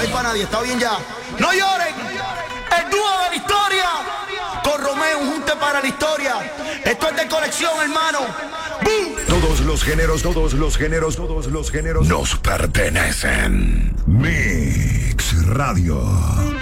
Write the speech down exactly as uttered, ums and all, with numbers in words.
es para nadie, está bien ya. No lloren, el dúo de la historia, con Romeo, un junte para la historia. Esto es de colección, hermano. ¡Bum! Todos los géneros, todos los géneros, todos los géneros nos pertenecen. Mix Radio.